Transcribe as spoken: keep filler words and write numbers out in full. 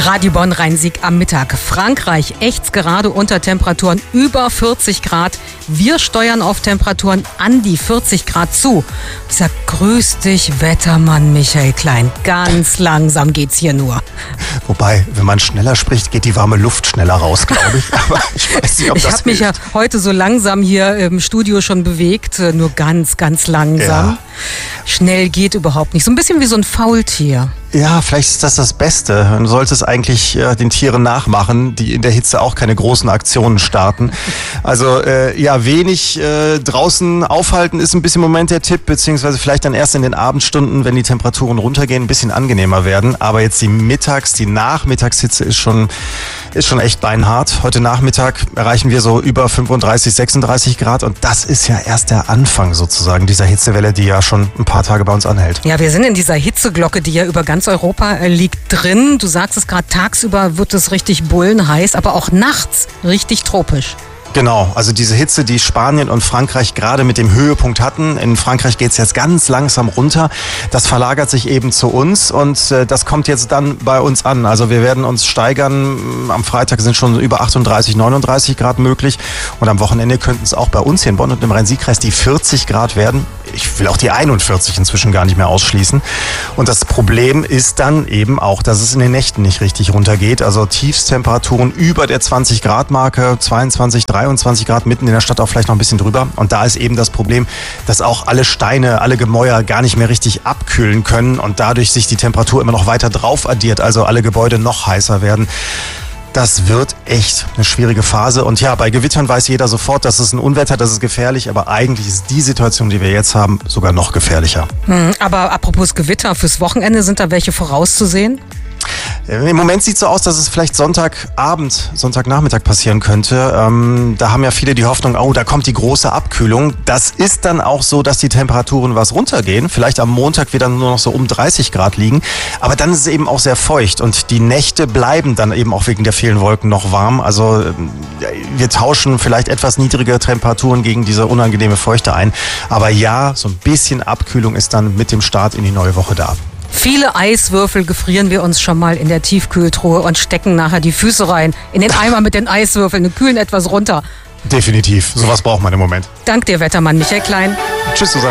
Radio Bonn Rhein-Sieg am Mittag. Frankreich ächzt gerade unter Temperaturen über vierzig Grad. Wir steuern auf Temperaturen an die vierzig Grad zu. Ich sag, grüß dich, Wettermann Michael Klein. Ganz langsam geht's hier nur. Wobei, wenn man schneller spricht, geht die warme Luft schneller raus, glaube ich. Aber ich weiß nicht, ob ich das habe mich ja heute so langsam hier im Studio schon bewegt. Nur ganz, ganz langsam. Ja. Schnell geht überhaupt nicht. So ein bisschen wie so ein Faultier. Ja, vielleicht ist das das Beste. Man sollte es eigentlich äh, den Tieren nachmachen, die in der Hitze auch keine großen Aktionen starten. Also äh, ja, wenig äh, draußen aufhalten ist ein bisschen im Moment der Tipp, beziehungsweise vielleicht dann erst in den Abendstunden, wenn die Temperaturen runtergehen, ein bisschen angenehmer werden. Aber jetzt die Mittags-, die Nachmittagshitze ist schon, ist schon echt beinhart. Heute Nachmittag erreichen wir so über fünfunddreißig, sechsunddreißig Grad und das ist ja erst der Anfang sozusagen dieser Hitzewelle, die ja schon ein paar Tage bei uns anhält. Ja, wir sind in dieser Hitzeglocke, die ja über ganz Europa liegt, drin. Du sagst es gerade, tagsüber wird es richtig bullenheiß, aber auch nachts richtig tropisch. Genau, also diese Hitze, die Spanien und Frankreich gerade mit dem Höhepunkt hatten. In Frankreich geht es jetzt ganz langsam runter. Das verlagert sich eben zu uns und äh, das kommt jetzt dann bei uns an. Also wir werden uns steigern. Am Freitag sind schon über achtunddreißig, neununddreißig Grad möglich und am Wochenende könnten es auch bei uns hier in Bonn und im Rhein-Sieg-Kreis die vierzig Grad werden. Ich will auch die einundvierzig inzwischen gar nicht mehr ausschließen. Und das Problem ist dann eben auch, dass es in den Nächten nicht richtig runtergeht. Also Tiefstemperaturen über der zwanzig Grad Marke, zweiundzwanzig, dreiundzwanzig Grad, mitten in der Stadt auch vielleicht noch ein bisschen drüber. Und da ist eben das Problem, dass auch alle Steine, alle Gemäuer gar nicht mehr richtig abkühlen können und dadurch sich die Temperatur immer noch weiter drauf addiert, also alle Gebäude noch heißer werden. Das wird echt eine schwierige Phase. Und ja, bei Gewittern weiß jeder sofort, das ist ein Unwetter, das ist gefährlich. Aber eigentlich ist die Situation, die wir jetzt haben, sogar noch gefährlicher. Hm, aber apropos Gewitter, fürs Wochenende sind da welche vorauszusehen? Im Moment sieht es so aus, dass es vielleicht Sonntagabend, Sonntagnachmittag passieren könnte. Ähm, da haben ja viele die Hoffnung, oh, da kommt die große Abkühlung. Das ist dann auch so, dass die Temperaturen was runtergehen. Vielleicht am Montag wieder nur noch so um dreißig Grad liegen. Aber dann ist es eben auch sehr feucht und die Nächte bleiben dann eben auch wegen der vielen Wolken noch warm. Also wir tauschen vielleicht etwas niedrigere Temperaturen gegen diese unangenehme Feuchte ein. Aber ja, so ein bisschen Abkühlung ist dann mit dem Start in die neue Woche da. Viele Eiswürfel gefrieren wir uns schon mal in der Tiefkühltruhe und stecken nachher die Füße rein in den Eimer mit den Eiswürfeln und kühlen etwas runter. Definitiv, sowas braucht man im Moment. Dank dir, Wettermann Michael Klein. Tschüss, Susanne.